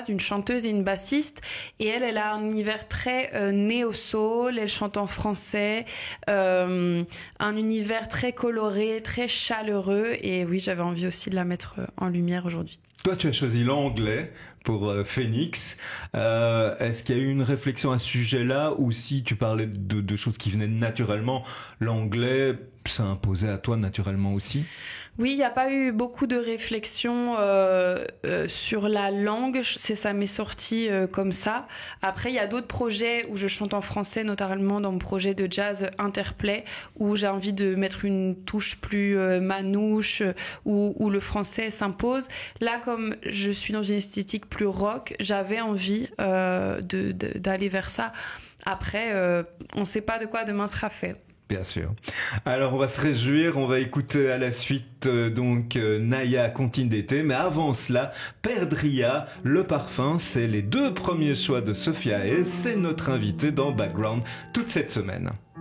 base, une chanteuse et une bassiste. Et elle a un univers très néo-soul. Elle chante en français, un univers très coloré, très chaleureux. Et oui, j'avais envie aussi de la mettre en lumière aujourd'hui. Toi, tu as choisi l'anglais pour Phoenix. Est-ce qu'il y a eu une réflexion à ce sujet-là, ou si tu parlais de choses qui venaient naturellement, l'anglais s'imposait à toi naturellement aussi? Oui, il n'y a pas eu beaucoup de réflexion sur la langue. Ça m'est sorti comme ça. Après, il y a d'autres projets où je chante en français, notamment dans mon projet de jazz Interplay, où j'ai envie de mettre une touche plus manouche, où le français s'impose. Là, comme je suis dans une esthétique plus rock, j'avais envie d'aller vers ça. Après, on ne sait pas de quoi demain sera fait. Bien sûr. Alors on va se réjouir, on va écouter à la suite Naya Contine d'été, mais avant cela, Perdria, le parfum, c'est les 2 premiers choix de Sophia et c'est notre invité dans Background toute cette semaine.